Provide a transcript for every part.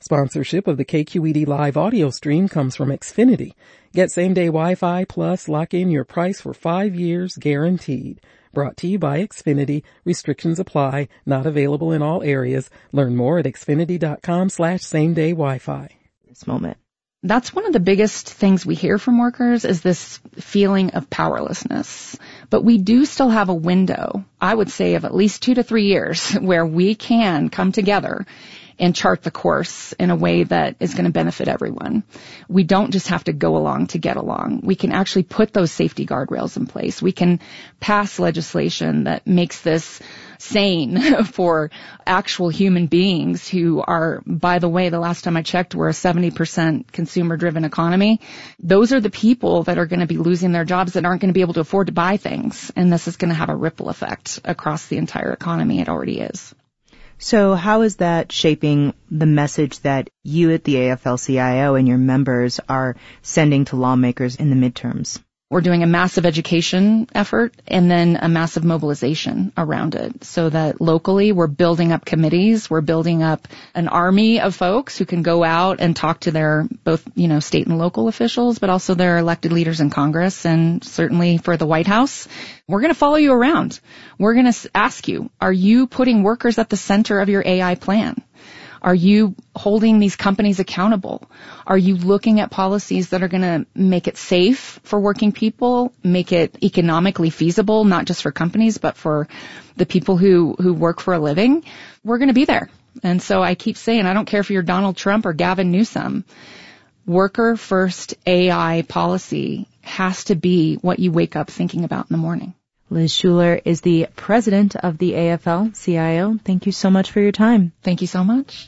Sponsorship of the KQED live audio stream comes from Xfinity. Get same-day Wi-Fi plus lock in your price for 5 years guaranteed. Brought to you by Xfinity. Restrictions apply. Not available in all areas. Learn more at xfinity.com/same-day Wi-Fi. This moment. That's one of the biggest things we hear from workers is this feeling of powerlessness. But we do still have a window, I would say, of at least 2 to 3 years where we can come together and chart the course in a way that is going to benefit everyone. We don't just have to go along to get along. We can actually put those safety guardrails in place. We can pass legislation that makes this sane for actual human beings who are, by the way, the last time I checked, we're a 70% consumer-driven economy. Those are the people that are going to be losing their jobs that aren't going to be able to afford to buy things. And this is going to have a ripple effect across the entire economy. It already is. So how is that shaping the message that you at the AFL-CIO and your members are sending to lawmakers in the midterms? We're doing a massive education effort and then a massive mobilization around it so that locally we're building up committees. We're building up an army of folks who can go out and talk to their both, state and local officials, but also their elected leaders in Congress and certainly for the White House. We're going to follow you around. We're going to ask you, are you putting workers at the center of your AI plan? Are you holding these companies accountable? Are you looking at policies that are going to make it safe for working people, make it economically feasible, not just for companies, but for the people who work for a living? We're going to be there. And so I keep saying, I don't care if you're Donald Trump or Gavin Newsom, worker first AI policy has to be what you wake up thinking about in the morning. Liz Shuler is the president of the AFL-CIO. Thank you so much for your time. Thank you so much.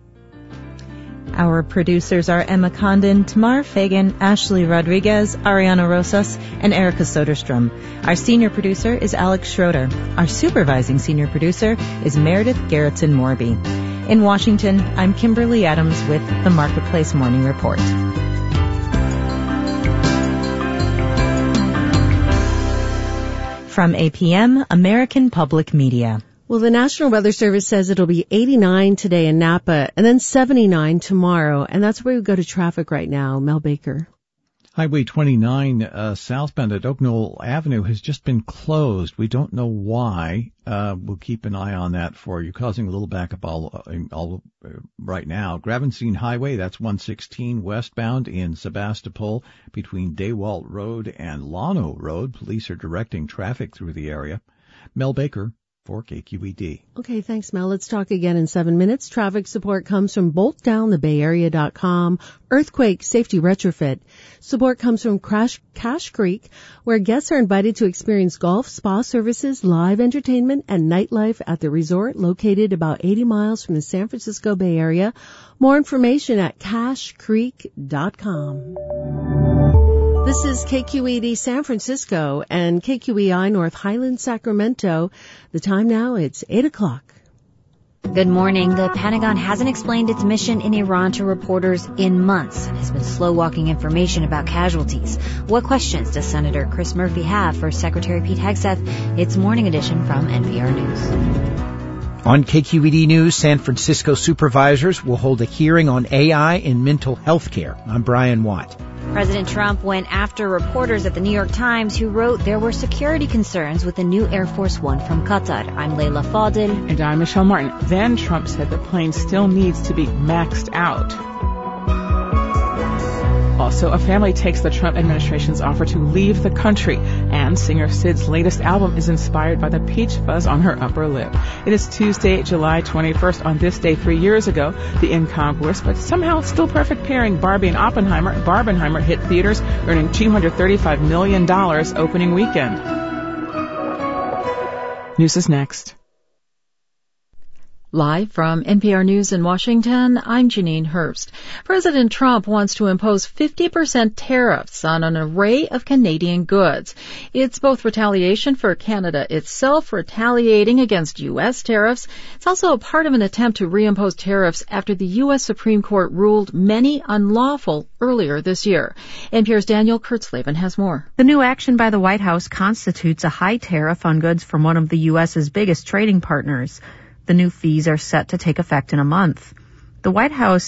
Our producers are Emma Condon, Tamar Fagan, Ashley Rodriguez, Ariana Rosas, and Erica Soderstrom. Our senior producer is Alex Schroeder. Our supervising senior producer is Meredith Gerritsen Morby. In Washington, I'm Kimberly Adams with the Marketplace Morning Report. From APM, American Public Media. Well, the National Weather Service says it'll be 89 today in Napa and then 79 tomorrow. And that's where we go to traffic right now. Mel Baker. Highway 29 southbound at Oak Knoll Avenue has just been closed. We don't know why. We'll keep an eye on that for you, causing a little backup all right now. Gravenstein Highway, that's 116 westbound in Sebastopol between Daywalt Road and Lano Road. Police are directing traffic through the area. Mel Baker for KQED. Okay, thanks, Mel. Let's talk again in 7 minutes. Traffic support comes from BoltDownTheBayArea.com, Earthquake Safety Retrofit. Support comes from Cache Creek, where guests are invited to experience golf, spa services, live entertainment, and nightlife at the resort located about 80 miles from the San Francisco Bay Area. More information at CacheCreek.com. This is KQED San Francisco and KQEI North Highland Sacramento. The time now, it's 8 o'clock. Good morning. The Pentagon hasn't explained its mission in Iran to reporters in months and has been slow-walking information about casualties. What questions does Senator Chris Murphy have for Secretary Pete Hegseth? It's Morning Edition from NPR News. On KQED News, San Francisco supervisors will hold a hearing on AI in mental health care. I'm Brian Watt. President Trump went after reporters at the New York Times who wrote there were security concerns with the new Air Force One from Qatar. I'm Layla Fadil. And I'm Michelle Martin. Then Trump said the plane still needs to be maxed out. Also, a family takes the Trump administration's offer to leave the country, and singer Syd's latest album is inspired by the peach fuzz on her upper lip. It is Tuesday, July 21st. On this day 3 years ago, the incongruous but somehow still perfect pairing Barbie and Barbenheimer hit theaters, earning $235 million opening weekend. News is next. Live from NPR News in Washington, I'm Janine Hurst. President Trump wants to impose 50% tariffs on an array of Canadian goods. It's both retaliation for Canada itself retaliating against U.S. tariffs. It's also a part of an attempt to reimpose tariffs after the U.S. Supreme Court ruled many unlawful earlier this year. NPR's Daniel Kurtzleben has more. The new action by the White House constitutes a high tariff on goods from one of the U.S.'s biggest trading partners. The new fees are set to take effect in a month. The White House